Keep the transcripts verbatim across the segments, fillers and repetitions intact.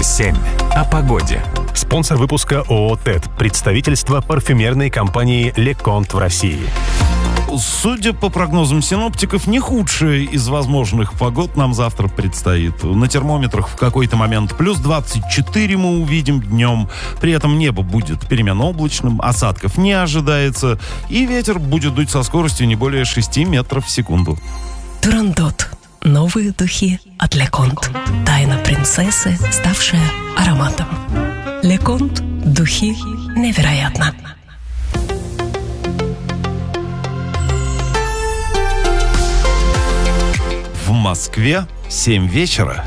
семь. О погоде. Спонсор выпуска ООО «ТЭД». Представительство парфюмерной компании «Леконт» в России. Судя по прогнозам синоптиков, не худшая из возможных погод нам завтра предстоит. На термометрах в какой-то момент плюс двадцать четыре мы увидим днем. При этом небо будет переменно облачным, осадков не ожидается, и ветер будет дуть со скоростью не более шести метров в секунду. Турандот. Новые духи от Леконт. Тайна принцессы, ставшая ароматом. Леконт. Духи невероятно. В Москве семь вечера.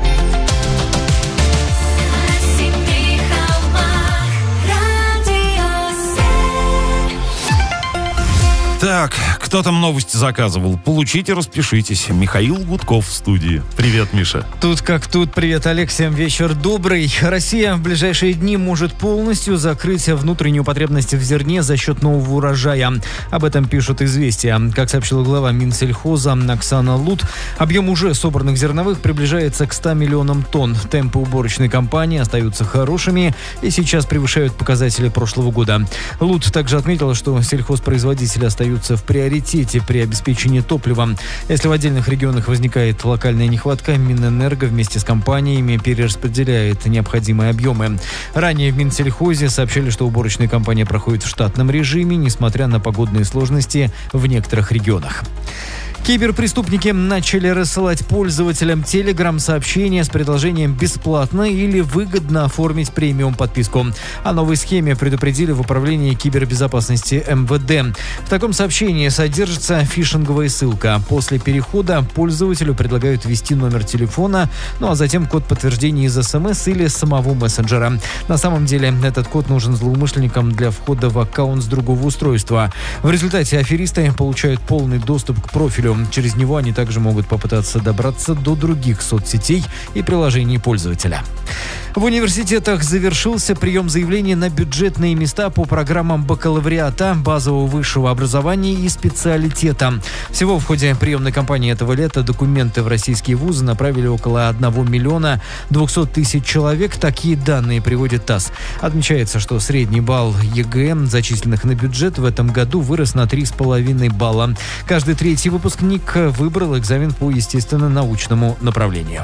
Так, кто там новости заказывал? Получите, распишитесь. Михаил Гудков в студии. Привет, Миша. Тут как тут. Привет, Олег. Всем вечер добрый. Россия в ближайшие дни может полностью закрыть внутреннюю потребность в зерне за счет нового урожая. Об этом пишут «Известия». Как сообщила глава Минсельхоза Оксана Лут, объем уже собранных зерновых приближается к ста миллионам тонн. Темпы уборочной кампании остаются хорошими и сейчас превышают показатели прошлого года. Лут также отметила, что сельхозпроизводители остаются в приоритете при обеспечении топливом. Если в отдельных регионах возникает локальная нехватка, Минэнерго вместе с компаниями перераспределяет необходимые объемы. Ранее в Минсельхозе сообщили, что уборочная кампания проходит в штатном режиме, несмотря на погодные сложности в некоторых регионах. Киберпреступники начали рассылать пользователям Telegram сообщения с предложением бесплатно или выгодно оформить премиум-подписку. О новой схеме предупредили в Управлении кибербезопасности эм вэ дэ. В таком сообщении содержится фишинговая ссылка. После перехода пользователю предлагают ввести номер телефона, ну а затем код подтверждения из эс эм эс или самого мессенджера. На самом деле этот код нужен злоумышленникам для входа в аккаунт с другого устройства. В результате аферисты получают полный доступ к профилю. Через него они также могут попытаться добраться до других соцсетей и приложений пользователя. В университетах завершился прием заявлений на бюджетные места по программам бакалавриата, базового высшего образования и специалитета. Всего в ходе приемной кампании этого лета документы в российские вузы направили около одного миллиона двухсот тысяч человек. Такие данные приводит ТАСС. Отмечается, что средний балл ЕГЭ, зачисленных на бюджет, в этом году вырос на три с половиной балла. Каждый третий выпускник выбрал экзамен по естественно-научному направлению.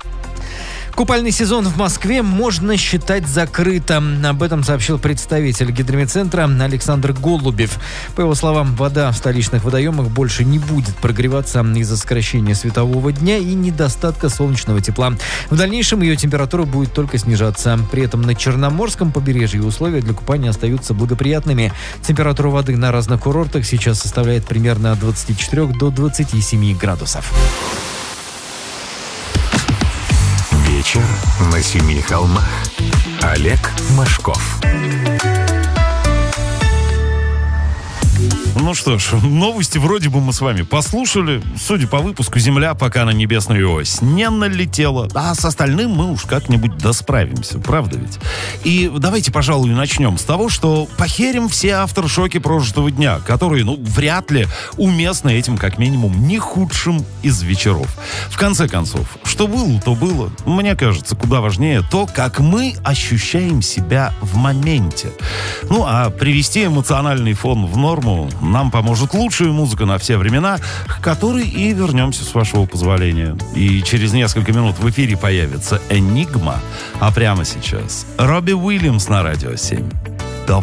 Купальный сезон в Москве можно считать закрытым. Об этом сообщил представитель гидрометцентра Александр Голубев. По его словам, вода в столичных водоемах больше не будет прогреваться из-за сокращения светового дня и недостатка солнечного тепла. В дальнейшем ее температура будет только снижаться. При этом на Черноморском побережье условия для купания остаются благоприятными. Температура воды на разных курортах сейчас составляет примерно от двадцати четырёх до двадцати семи градусов. Вечер на семи холмах. Олег Машков. Ну что ж, новости вроде бы мы с вами послушали. Судя по выпуску, Земля пока на небесную ось не налетела, а с остальным мы уж как-нибудь досправимся, правда ведь? И давайте, пожалуй, начнем с того, что похерим все авторшоки прожитого дня, которые, ну, вряд ли уместны этим, как минимум, не худшим из вечеров. В конце концов, что было, то было. Мне кажется, куда важнее то, как мы ощущаем себя в моменте. Ну, а привести эмоциональный фон в норму нам поможет лучшая музыка на все времена, к которой и вернемся, с вашего позволения. И через несколько минут в эфире появится «Энигма», а прямо сейчас Робби Уильямс на Радио семь.